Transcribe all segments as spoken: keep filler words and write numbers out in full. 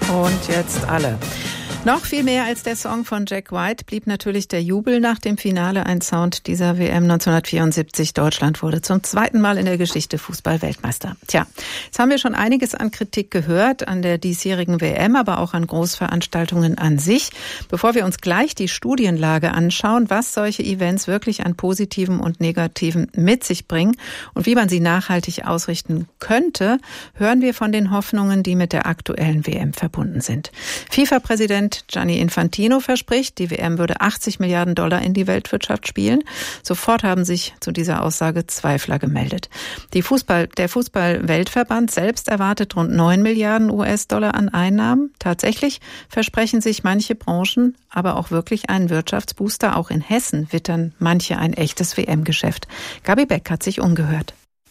Und jetzt alle. Noch viel mehr als der Song von Jack White blieb natürlich der Jubel nach dem Finale ein Sound dieser W M neunzehnhundertvierundsiebzig. Deutschland wurde zum zweiten Mal in der Geschichte Fußball-Weltmeister. Tja, jetzt haben wir schon einiges an Kritik gehört an der diesjährigen W M, aber auch an Großveranstaltungen an sich. Bevor wir uns gleich die Studienlage anschauen, was solche Events wirklich an Positiven und Negativen mit sich bringen und wie man sie nachhaltig ausrichten könnte, hören wir von den Hoffnungen, die mit der aktuellen W M verbunden sind. FIFA-Präsident Gianni Infantino verspricht, die W M würde achtzig Milliarden Dollar in die Weltwirtschaft spielen. Sofort haben sich zu dieser Aussage Zweifler gemeldet. Die Fußball, der Fußball-Weltverband selbst erwartet rund neun Milliarden U S-Dollar an Einnahmen. Tatsächlich versprechen sich manche Branchen aber auch wirklich einen Wirtschaftsbooster. Auch in Hessen wittern manche ein echtes W M-Geschäft. Gabi Beck hat sich umgehört.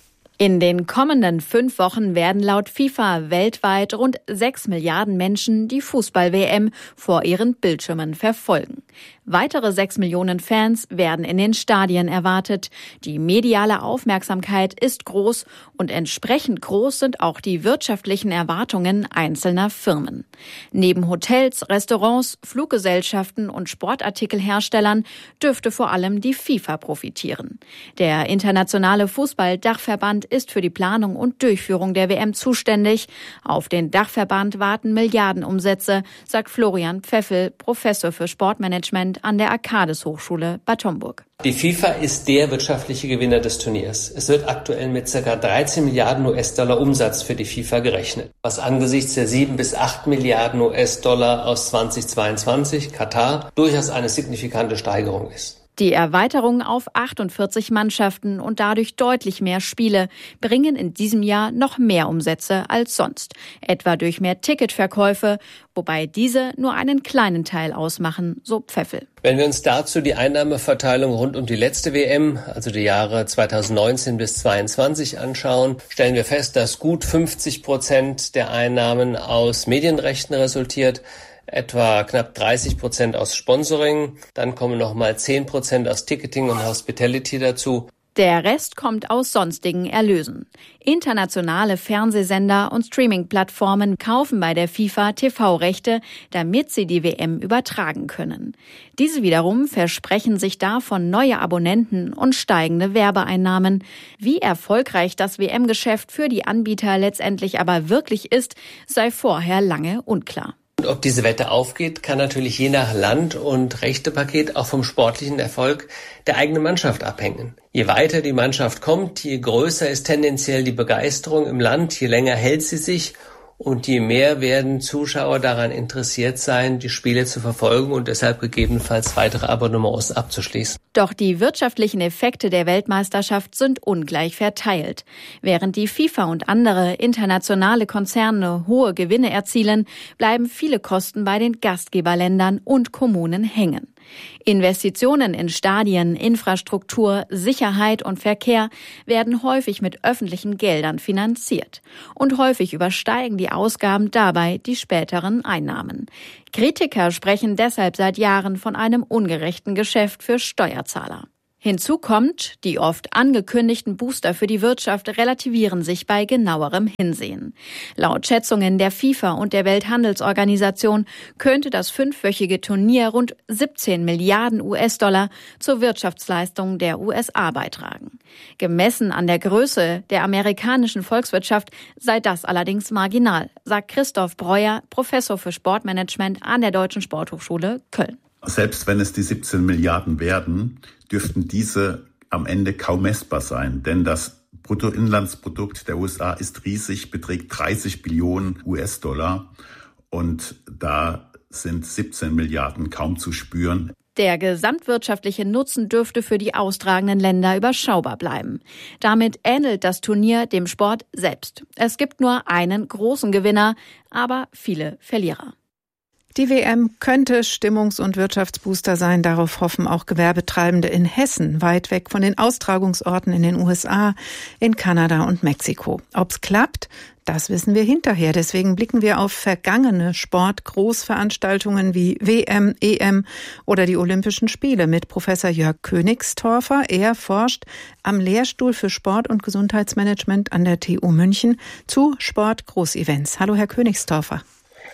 In den kommenden fünf Wochen werden laut FIFA weltweit rund sechs Milliarden Menschen die Fußball-W M vor ihren Bildschirmen verfolgen. Weitere sechs Millionen Fans werden in den Stadien erwartet. Die mediale Aufmerksamkeit ist groß und entsprechend groß sind auch die wirtschaftlichen Erwartungen einzelner Firmen. Neben Hotels, Restaurants, Fluggesellschaften und Sportartikelherstellern dürfte vor allem die FIFA profitieren. Der internationale Fußball-Dachverband ist für die Planung und Durchführung der W M zuständig. Auf den Dachverband warten Milliardenumsätze, sagt Florian Pfeffel, Professor für Sportmanagement an der Arcades-Hochschule Bad Homburg. Die FIFA ist der wirtschaftliche Gewinner des Turniers. Es wird aktuell mit ca. dreizehn Milliarden U S-Dollar Umsatz für die FIFA gerechnet, was angesichts der sieben bis acht Milliarden U S-Dollar aus zweitausendzweiundzwanzig, Katar, durchaus eine signifikante Steigerung ist. Die Erweiterung auf achtundvierzig Mannschaften und dadurch deutlich mehr Spiele bringen in diesem Jahr noch mehr Umsätze als sonst, etwa durch mehr Ticketverkäufe, wobei diese nur einen kleinen Teil ausmachen, so Pfeffel. Wenn wir uns dazu die Einnahmeverteilung rund um die letzte W M, also die Jahre zweitausendneunzehn bis zweitausendzweiundzwanzig anschauen, stellen wir fest, dass gut fünfzig Prozent der Einnahmen aus Medienrechten resultiert, etwa knapp dreißig Prozent aus Sponsoring, dann kommen nochmal zehn Prozent aus Ticketing und Hospitality dazu. Der Rest kommt aus sonstigen Erlösen. Internationale Fernsehsender und Streaming-Plattformen kaufen bei der FIFA T V-Rechte, damit sie die W M übertragen können. Diese wiederum versprechen sich davon neue Abonnenten und steigende Werbeeinnahmen. Wie erfolgreich das W M-Geschäft für die Anbieter letztendlich aber wirklich ist, sei vorher lange unklar. Und ob diese Wette aufgeht, kann natürlich je nach Land und Rechtepaket auch vom sportlichen Erfolg der eigenen Mannschaft abhängen. Je weiter die Mannschaft kommt, je größer ist tendenziell die Begeisterung im Land, je länger hält sie sich und je mehr werden Zuschauer daran interessiert sein, die Spiele zu verfolgen und deshalb gegebenenfalls weitere Abonnements abzuschließen. Doch die wirtschaftlichen Effekte der Weltmeisterschaft sind ungleich verteilt. Während die FIFA und andere internationale Konzerne hohe Gewinne erzielen, bleiben viele Kosten bei den Gastgeberländern und Kommunen hängen. Investitionen in Stadien, Infrastruktur, Sicherheit und Verkehr werden häufig mit öffentlichen Geldern finanziert. Und häufig übersteigen die Ausgaben dabei die späteren Einnahmen. Kritiker sprechen deshalb seit Jahren von einem ungerechten Geschäft für Steuerzahler. Hinzu kommt, die oft angekündigten Booster für die Wirtschaft relativieren sich bei genauerem Hinsehen. Laut Schätzungen der FIFA und der Welthandelsorganisation könnte das fünfwöchige Turnier rund siebzehn Milliarden U S-Dollar zur Wirtschaftsleistung der U S A beitragen. Gemessen an der Größe der amerikanischen Volkswirtschaft sei das allerdings marginal, sagt Christoph Breuer, Professor für Sportmanagement an der Deutschen Sporthochschule Köln. Selbst wenn es die siebzehn Milliarden werden, dürften diese am Ende kaum messbar sein. Denn das Bruttoinlandsprodukt der U S A ist riesig, beträgt dreißig Billionen U S-Dollar. Und da sind siebzehn Milliarden kaum zu spüren. Der gesamtwirtschaftliche Nutzen dürfte für die austragenden Länder überschaubar bleiben. Damit ähnelt das Turnier dem Sport selbst. Es gibt nur einen großen Gewinner, aber viele Verlierer. Die W M könnte Stimmungs- und Wirtschaftsbooster sein. Darauf hoffen auch Gewerbetreibende in Hessen, weit weg von den Austragungsorten in den U S A, in Kanada und Mexiko. Ob's klappt, das wissen wir hinterher. Deswegen blicken wir auf vergangene Sport-Großveranstaltungen wie W M, E M oder die Olympischen Spiele mit Professor Jörg Königstorfer. Er forscht am Lehrstuhl für Sport- und Gesundheitsmanagement an der T U München zu Sport-Großevents. Hallo, Herr Königstorfer.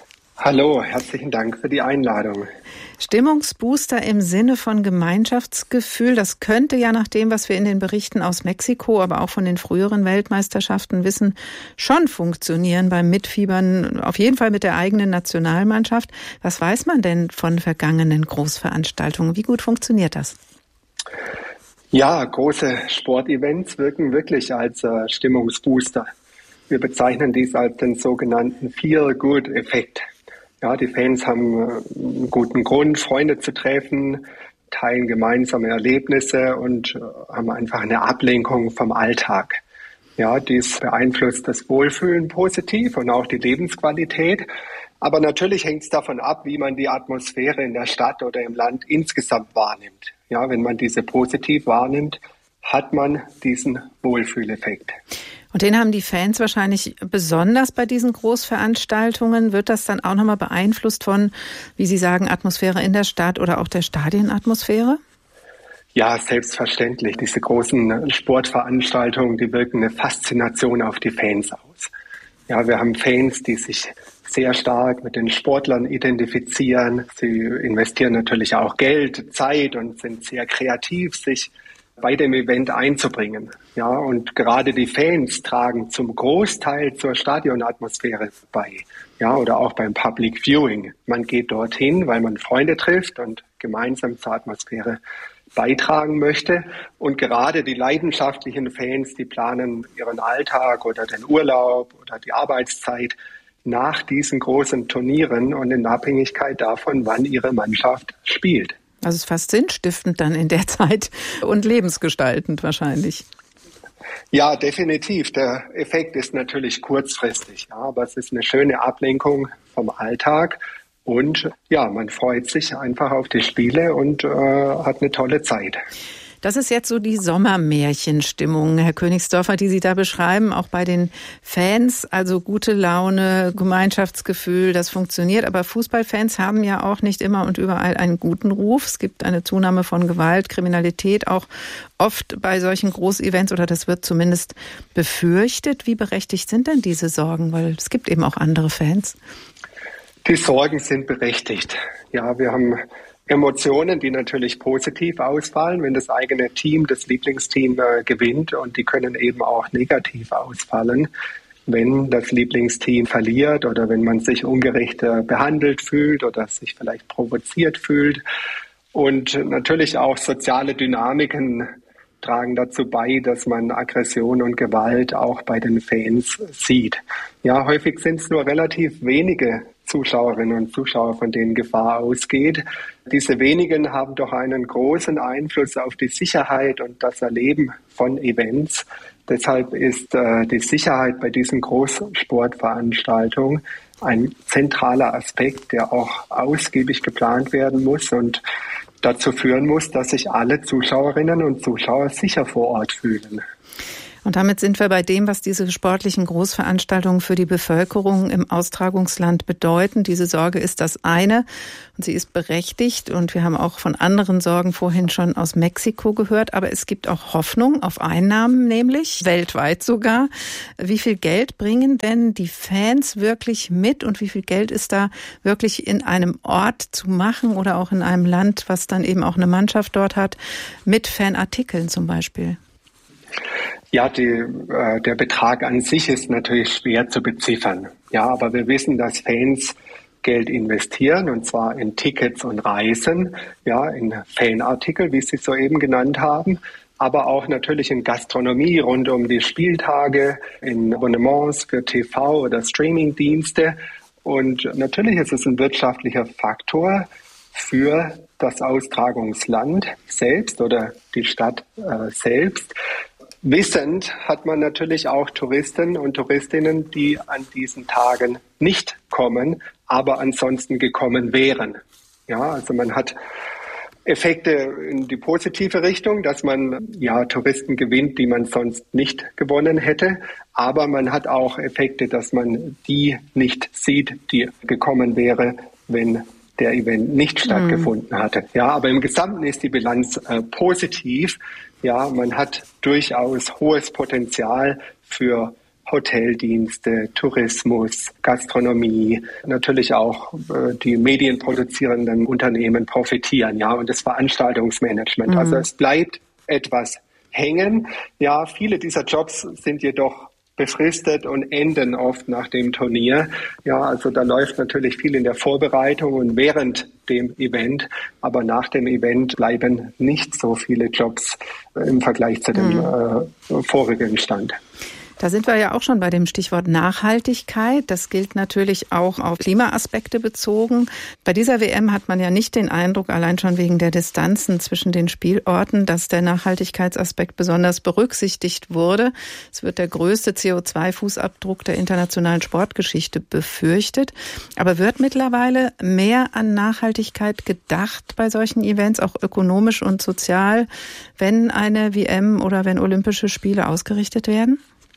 Hallo, herzlichen Dank für die Einladung. Stimmungsbooster im Sinne von Gemeinschaftsgefühl, das könnte ja nach dem, was wir in den Berichten aus Mexiko, aber auch von den früheren Weltmeisterschaften wissen, schon funktionieren beim Mitfiebern, auf jeden Fall mit der eigenen Nationalmannschaft. Was weiß man denn von vergangenen Großveranstaltungen? Wie gut funktioniert das? Ja, große Sportevents wirken wirklich als äh, Stimmungsbooster. Wir bezeichnen dies als den sogenannten Feel-Good-Effekt. Ja, die Fans haben einen guten Grund, Freunde zu treffen, teilen gemeinsame Erlebnisse und haben einfach eine Ablenkung vom Alltag. Ja, dies beeinflusst das Wohlfühlen positiv und auch die Lebensqualität. Aber natürlich hängt es davon ab, wie man die Atmosphäre in der Stadt oder im Land insgesamt wahrnimmt. Ja, wenn man diese positiv wahrnimmt, hat man diesen Wohlfühleffekt. Und den haben die Fans wahrscheinlich besonders bei diesen Großveranstaltungen. Wird das dann auch nochmal beeinflusst von, wie Sie sagen, Atmosphäre in der Stadt oder auch der Stadienatmosphäre? Ja, selbstverständlich. Diese großen Sportveranstaltungen, die wirken eine Faszination auf die Fans aus. Ja, wir haben Fans, die sich sehr stark mit den Sportlern identifizieren. Sie investieren natürlich auch Geld, Zeit und sind sehr kreativ, sich bei dem Event einzubringen. Ja, und gerade die Fans tragen zum Großteil zur Stadionatmosphäre bei. Ja, oder auch beim Public Viewing. Man geht dorthin, weil man Freunde trifft und gemeinsam zur Atmosphäre beitragen möchte. Und gerade die leidenschaftlichen Fans, die planen ihren Alltag oder den Urlaub oder die Arbeitszeit nach diesen großen Turnieren und in Abhängigkeit davon, wann ihre Mannschaft spielt. Also es ist fast sinnstiftend dann in der Zeit und lebensgestaltend wahrscheinlich. Ja, definitiv. Der Effekt ist natürlich kurzfristig, ja, aber es ist eine schöne Ablenkung vom Alltag und ja, man freut sich einfach auf die Spiele und äh, hat eine tolle Zeit. Das ist jetzt so die Sommermärchenstimmung, Herr Königsdorfer, die Sie da beschreiben, auch bei den Fans. Also gute Laune, Gemeinschaftsgefühl, das funktioniert. Aber Fußballfans haben ja auch nicht immer und überall einen guten Ruf. Es gibt eine Zunahme von Gewalt, Kriminalität, auch oft bei solchen Großevents, oder das wird zumindest befürchtet. Wie berechtigt sind denn diese Sorgen? Weil es gibt eben auch andere Fans. Die Sorgen sind berechtigt. Ja, wir haben Emotionen, die natürlich positiv ausfallen, wenn das eigene Team, das Lieblingsteam äh, gewinnt, und die können eben auch negativ ausfallen, wenn das Lieblingsteam verliert oder wenn man sich ungerecht äh, behandelt fühlt oder sich vielleicht provoziert fühlt. Und natürlich auch soziale Dynamiken tragen dazu bei, dass man Aggression und Gewalt auch bei den Fans sieht. Ja, häufig sind es nur relativ wenige Zuschauerinnen und Zuschauer, von denen Gefahr ausgeht. Diese wenigen haben doch einen großen Einfluss auf die Sicherheit und das Erleben von Events. Deshalb ist äh, die Sicherheit bei diesen Großsportveranstaltungen ein zentraler Aspekt, der auch ausgiebig geplant werden muss und dazu führen muss, dass sich alle Zuschauerinnen und Zuschauer sicher vor Ort fühlen. Und damit sind wir bei dem, was diese sportlichen Großveranstaltungen für die Bevölkerung im Austragungsland bedeuten. Diese Sorge ist das eine und sie ist berechtigt. Und wir haben auch von anderen Sorgen vorhin schon aus Mexiko gehört. Aber es gibt auch Hoffnung auf Einnahmen, nämlich weltweit sogar. Wie viel Geld bringen denn die Fans wirklich mit und wie viel Geld ist da wirklich in einem Ort zu machen oder auch in einem Land, was dann eben auch eine Mannschaft dort hat, mit Fanartikeln zum Beispiel? Ja, die, äh, der Betrag an sich ist natürlich schwer zu beziffern. Ja, aber wir wissen, dass Fans Geld investieren, und zwar in Tickets und Reisen, ja, in Fanartikel, wie Sie es soeben genannt haben, aber auch natürlich in Gastronomie rund um die Spieltage, in Abonnements für T V oder Streamingdienste. Und natürlich ist es ein wirtschaftlicher Faktor für das Austragungsland selbst oder die Stadt äh, selbst. Wissend hat man natürlich auch Touristen und Touristinnen, die an diesen Tagen nicht kommen, aber ansonsten gekommen wären. Ja, also man hat Effekte in die positive Richtung, dass man ja Touristen gewinnt, die man sonst nicht gewonnen hätte. Aber man hat auch Effekte, dass man die nicht sieht, die gekommen wäre, wenn der Event nicht stattgefunden hatte. Ja, aber im Gesamten ist die Bilanz äh, positiv. Ja, man hat durchaus hohes Potenzial für Hoteldienste, Tourismus, Gastronomie, natürlich auch äh, die medienproduzierenden Unternehmen profitieren, ja, und das Veranstaltungsmanagement. Mhm. Also es bleibt etwas hängen. Ja, viele dieser Jobs sind jedoch befristet und enden oft nach dem Turnier. Ja, also da läuft natürlich viel in der Vorbereitung und während dem Event, aber nach dem Event bleiben nicht so viele Jobs im Vergleich zu dem mhm. äh, vorigen Stand. Da sind wir ja auch schon bei dem Stichwort Nachhaltigkeit. Das gilt natürlich auch auf Klimaaspekte bezogen. Bei dieser W M hat man ja nicht den Eindruck, allein schon wegen der Distanzen zwischen den Spielorten, dass der Nachhaltigkeitsaspekt besonders berücksichtigt wurde. Es wird der größte C O zwei Fußabdruck der internationalen Sportgeschichte befürchtet. Aber wird mittlerweile mehr an Nachhaltigkeit gedacht bei solchen Events, auch ökonomisch und sozial, wenn eine W M oder wenn Olympische Spiele ausgerichtet werden?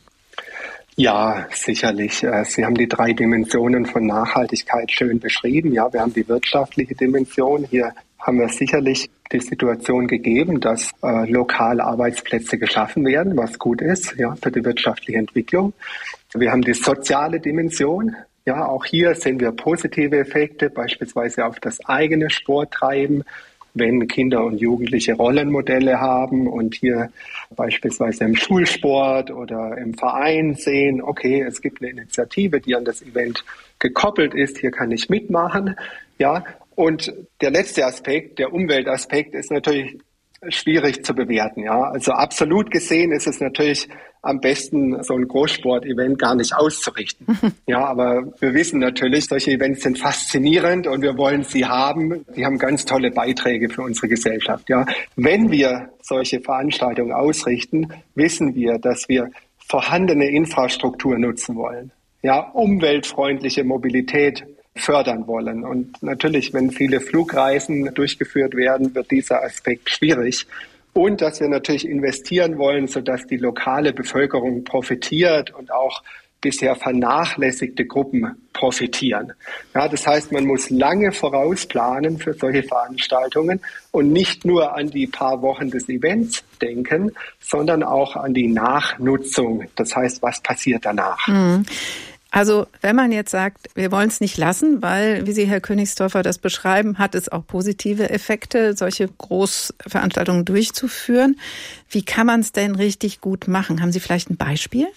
Ja, sicherlich. Sie haben die drei Dimensionen von Nachhaltigkeit schön beschrieben. Ja, wir haben die wirtschaftliche Dimension. Hier haben wir sicherlich die Situation gegeben, dass äh, lokal Arbeitsplätze geschaffen werden, was gut ist, ja, für die wirtschaftliche Entwicklung. Wir haben die soziale Dimension. Ja, auch hier sehen wir positive Effekte, beispielsweise auf das eigene Sporttreiben, wenn Kinder und Jugendliche Rollenmodelle haben und hier beispielsweise im Schulsport oder im Verein sehen, okay, es gibt eine Initiative, die an das Event gekoppelt ist, hier kann ich mitmachen. Ja, und der letzte Aspekt, der Umweltaspekt, ist natürlich schwierig zu bewerten. Ja, also absolut gesehen ist es natürlich am besten, so ein Großsport-Event gar nicht auszurichten. Ja, aber wir wissen natürlich, solche Events sind faszinierend und wir wollen sie haben. Die haben ganz tolle Beiträge für unsere Gesellschaft. Ja, wenn wir solche Veranstaltungen ausrichten, wissen wir, dass wir vorhandene Infrastruktur nutzen wollen. Ja, umweltfreundliche Mobilität fördern wollen. Und natürlich, wenn viele Flugreisen durchgeführt werden, wird dieser Aspekt schwierig. Und dass wir natürlich investieren wollen, sodass die lokale Bevölkerung profitiert und auch bisher vernachlässigte Gruppen profitieren. Ja, das heißt, man muss lange vorausplanen für solche Veranstaltungen und nicht nur an die paar Wochen des Events denken, sondern auch an die Nachnutzung. Das heißt, was passiert danach? Mhm. Also wenn man jetzt sagt, wir wollen es nicht lassen, weil, wie Sie, Herr Königsdorfer, das beschreiben, hat es auch positive Effekte, solche Großveranstaltungen durchzuführen. Wie kann man es denn richtig gut machen? Haben Sie vielleicht ein Beispiel?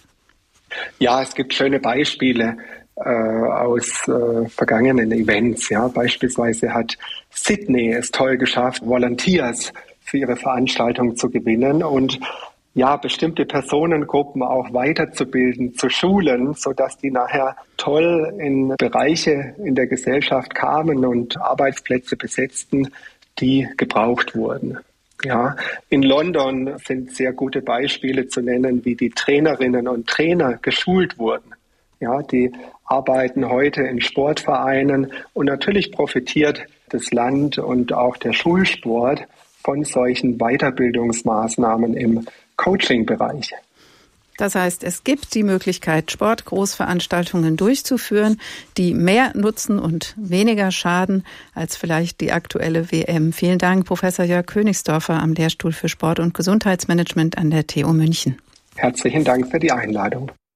Ja, es gibt schöne Beispiele äh, aus äh, vergangenen Events. Ja, beispielsweise hat Sydney es toll geschafft, Volunteers für ihre Veranstaltung zu gewinnen und ja, bestimmte Personengruppen auch weiterzubilden, zu schulen, sodass die nachher toll in Bereiche in der Gesellschaft kamen und Arbeitsplätze besetzten, die gebraucht wurden. Ja, in London sind sehr gute Beispiele zu nennen, wie die Trainerinnen und Trainer geschult wurden. Ja, die arbeiten heute in Sportvereinen und natürlich profitiert das Land und auch der Schulsport von solchen Weiterbildungsmaßnahmen im Coaching-Bereich. Das heißt, es gibt die Möglichkeit, Sportgroßveranstaltungen durchzuführen, die mehr nutzen und weniger schaden als vielleicht die aktuelle W M. Vielen Dank, Professor Jörg Königsdorfer am Lehrstuhl für Sport- und Gesundheitsmanagement an der T U München. Herzlichen Dank für die Einladung.